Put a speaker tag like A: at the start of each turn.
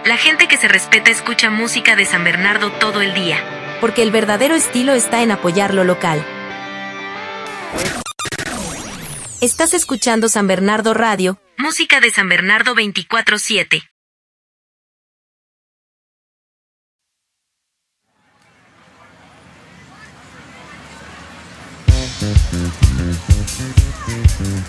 A: La gente que se respeta escucha música de San Bernardo todo el día.
B: Porque el verdadero estilo está en apoyar lo local. Estás escuchando San Bernardo Radio.
A: Música de San Bernardo 24/7.